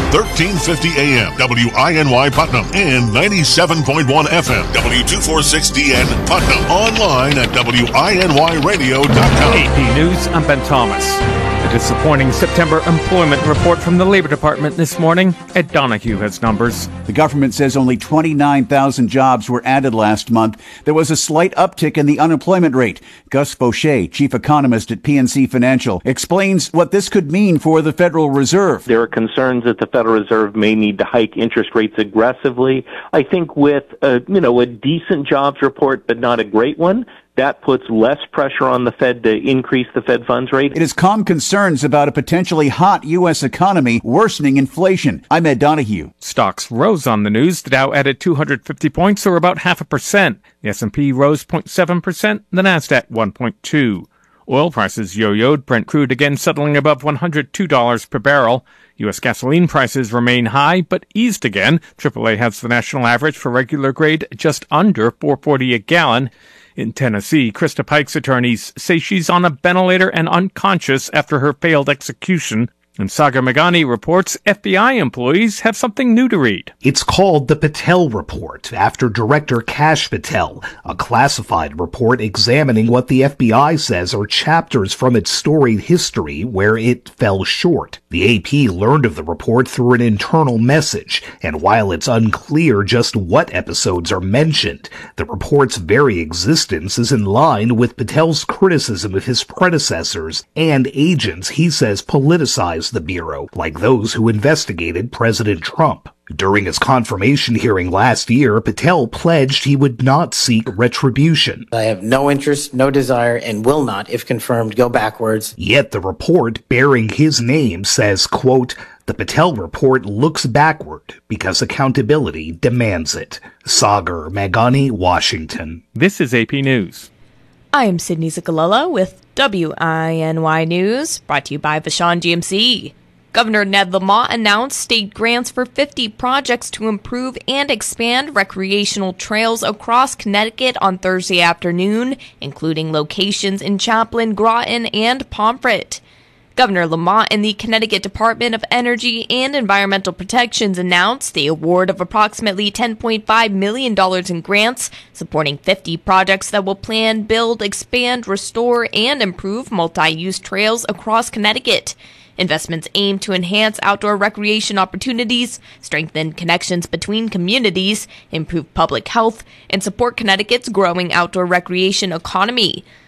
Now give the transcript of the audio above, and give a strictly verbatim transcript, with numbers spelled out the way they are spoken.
thirteen fifty A M, W I N Y Putnam, and ninety-seven point one F M, W two forty-six D N Putnam. Online at W I N Y radio dot com. A P News, I'm Ben Thomas. A disappointing September employment report from the Labor Department this morning. Ed Donahue has numbers. The government says only twenty-nine thousand jobs were added last month. There was a slight uptick in the unemployment rate. Gus Fauché, chief economist at P N C Financial, explains what this could mean for the Federal Reserve. There are concerns that the Federal Reserve may need to hike interest rates aggressively. I think with a, you know, a decent jobs report, but not a great one, that puts less pressure on the Fed to increase the Fed funds rate. It has calmed concerns about a potentially hot U S economy worsening inflation. I'm Ed Donahue. Stocks rose on the news. The Dow added two hundred fifty points, or about half a percent. The S and P rose zero point seven percent. The Nasdaq one point two. Oil prices yo-yoed. Brent crude again settling above one hundred two dollars per barrel. U S gasoline prices remain high, but eased again. triple A has the national average for regular grade just under four forty a gallon. In Tennessee, Krista Pike's attorneys say she's on a ventilator and unconscious after her failed execution. And Sagar Meghani reports F B I employees have something new to read. It's called the Patel Report, after Director Kash Patel, a classified report examining what the F B I says are chapters from its storied history where it fell short. The A P learned of the report through an internal message, and while it's unclear just what episodes are mentioned, the report's very existence is in line with Patel's criticism of his predecessors and agents he says politicized the Bureau, like those who investigated President Trump. During his confirmation hearing last year, Patel pledged he would not seek retribution. I have no interest, no desire, and will not, if confirmed, go backwards. Yet the report bearing his name says, quote, "The Patel Report looks backward because accountability demands it." Sagar Meghani, Washington. This is A P News. I am Sydney Zicolella with W I N Y News, brought to you by Vashon G M C. Governor Ned Lamont announced state grants for fifty projects to improve and expand recreational trails across Connecticut on Thursday afternoon, including locations in Chaplin, Groton, and Pomfret. Governor Lamont and the Connecticut Department of Energy and Environmental Protections announced the award of approximately ten point five million dollars in grants, supporting fifty projects that will plan, build, expand, restore, and improve multi-use trails across Connecticut. Investments aim to enhance outdoor recreation opportunities, strengthen connections between communities, improve public health, and support Connecticut's growing outdoor recreation economy.